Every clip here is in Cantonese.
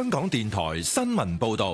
香港電台新聞報道。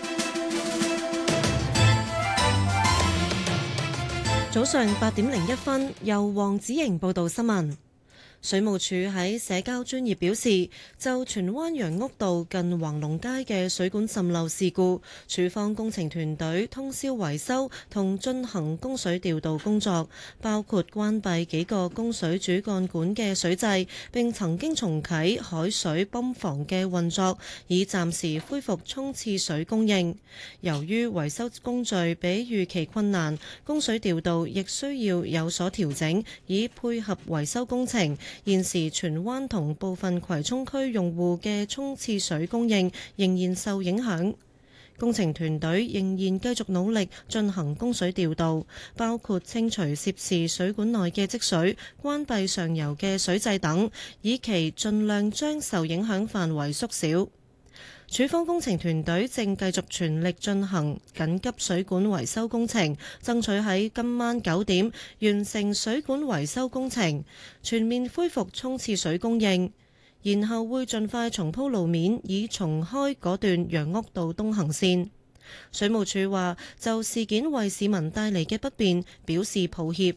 早上8:01，由黃子瑩報道新聞。水務署喺社交專頁表示，就荃灣楊屋道近橫龍街嘅水管滲漏事故，署方工程團隊通宵維修同進行供水調度工作，包括關閉幾個供水主幹管嘅水掣，並曾經重啟海水泵房嘅運作，以暫時恢復沖廁水供應。由於維修工序比預期困難，供水調度亦需要有所調整，以配合維修工程。現時荃灣同部分葵涌區用戶嘅沖廁水供應仍然受影響，工程團隊仍然繼續努力進行供水調度，包括清除涉事水管內嘅積水、關閉上游嘅水掣等，以期盡量將受影響範圍縮小。署方工程團隊正繼續全力進行緊急水管維修工程，爭取喺今晚9點完成水管維修工程，全面恢復沖廁水供應，然後會盡快重鋪路面，以重開嗰段楊屋道東行線。水務署話就事件為市民帶嚟嘅不便表示抱歉。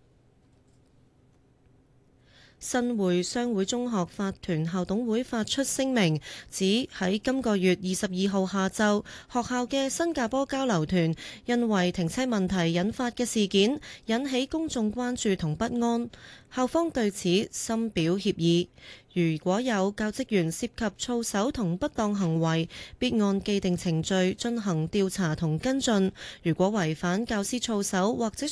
新會商會中學法團校董會發出聲明，指喺今個月22號下晝，學校嘅新加坡交流團因為停車問題引發嘅事件，引起公眾關注同不安，校方對此深表歉意。如果有教職員涉及操守同不當行為，必按既定程序進行調查同跟進。如果違反教師操守或者